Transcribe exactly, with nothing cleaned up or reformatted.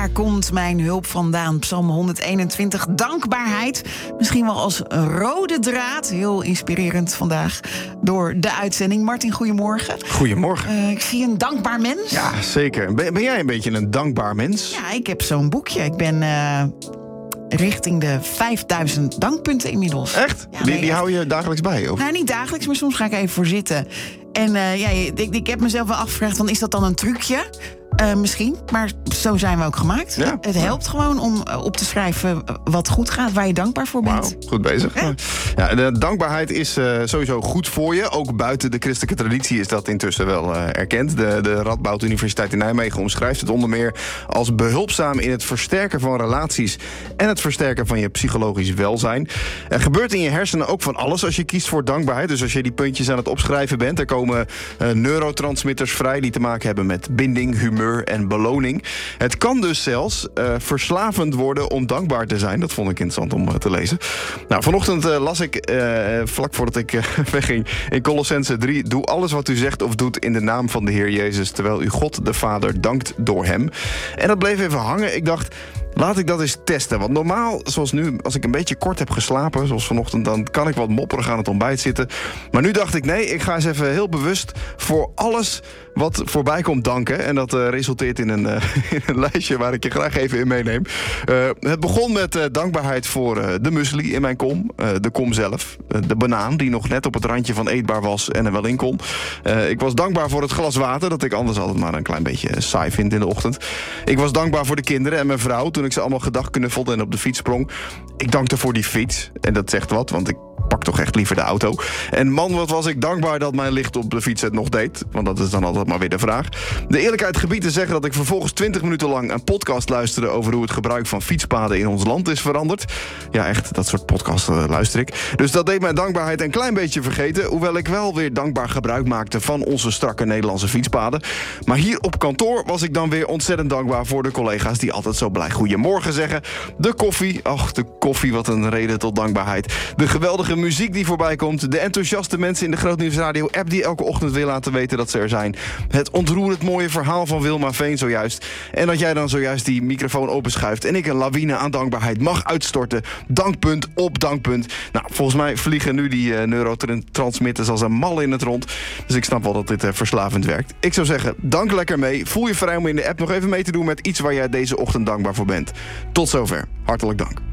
Waar komt mijn hulp vandaan? Psalm honderdeenentwintig, dankbaarheid. Misschien wel als rode draad. Heel inspirerend vandaag door de uitzending. Martin, goedemorgen. Goedemorgen. Uh, ik zie een dankbaar mens. Ja, zeker. Ben, ben jij een beetje een dankbaar mens? Ja, ik heb zo'n boekje. Ik ben uh, richting de vijfduizend dankpunten inmiddels. Echt? Ja, die, nee, die echt. hou je dagelijks bij? Of? Nou, niet dagelijks, maar soms ga ik even voor zitten. En uh, ja, ik, ik heb mezelf wel afgevraagd, van, is dat dan een trucje? Uh, misschien, maar zo zijn we ook gemaakt. Ja. Het helpt gewoon om op te schrijven wat goed gaat, waar je dankbaar voor bent. Wauw, goed bezig. Ja. Ja, de dankbaarheid is uh, sowieso goed voor je. Ook buiten de christelijke traditie is dat intussen wel uh, erkend. De, de Radboud Universiteit in Nijmegen omschrijft het onder meer als behulpzaam in het versterken van relaties en het versterken van je psychologisch welzijn. Er gebeurt in je hersenen ook van alles als je kiest voor dankbaarheid. Dus als je die puntjes aan het opschrijven bent, er komen uh, neurotransmitters vrij die te maken hebben met binding, humeur en beloning. Het kan dus zelfs uh, verslavend worden om dankbaar te zijn. Dat vond ik interessant om uh, te lezen. Nou, vanochtend uh, las ik, uh, vlak voordat ik uh, wegging, in Colossenzen drie... Doe alles wat u zegt of doet in de naam van de Heer Jezus, terwijl u God de Vader dankt door hem. En dat bleef even hangen. Ik dacht, laat ik dat eens testen. Want normaal, zoals nu, als ik een beetje kort heb geslapen, zoals vanochtend, dan kan ik wat mopperig aan het ontbijt zitten. Maar nu dacht ik, nee, ik ga eens even heel bewust voor alles wat voorbij komt danken. En dat uh, resulteert in een, uh, in een lijstje waar ik je graag even in meeneem. Uh, het begon met uh, dankbaarheid voor uh, de muesli in mijn kom. Uh, de kom zelf. Uh, de banaan die nog net op het randje van eetbaar was en er wel in kon. Uh, ik was dankbaar voor het glas water, dat ik anders altijd maar een klein beetje saai vind in de ochtend. Ik was dankbaar voor de kinderen en mijn vrouw toen ik ze allemaal gedagknuffelde en op de fiets sprong. Ik dankte voor die fiets. En dat zegt wat, want ik pak toch echt liever de auto. En man, wat was ik dankbaar dat mijn licht op de fiets het nog deed. Want dat is dan altijd maar weer de vraag. De eerlijkheid gebied te zeggen dat ik vervolgens twintig minuten lang een podcast luisterde over hoe het gebruik van fietspaden in ons land is veranderd. Ja, echt, dat soort podcasts uh, luister ik. Dus dat deed mijn dankbaarheid een klein beetje vergeten. Hoewel ik wel weer dankbaar gebruik maakte van onze strakke Nederlandse fietspaden. Maar hier op kantoor was ik dan weer ontzettend dankbaar voor de collega's die altijd zo blij goedemorgen zeggen. De koffie, ach, de koffie, wat een reden tot dankbaarheid. De geweldige muziek die voorbij komt. De enthousiaste mensen in de Grootnieuws Radio app die elke ochtend weer laten weten dat ze er zijn. Het ontroerend mooie verhaal van Wilma Veen zojuist. En dat jij dan zojuist die microfoon openschuift en ik een lawine aan dankbaarheid mag uitstorten. Dankpunt op dankpunt. Nou, volgens mij vliegen nu die uh, neurotransmitters als een mal in het rond. Dus ik snap wel dat dit uh, verslavend werkt. Ik zou zeggen, dank lekker mee. Voel je vrij om in de app nog even mee te doen met iets waar jij deze ochtend dankbaar voor bent. Tot zover. Hartelijk dank.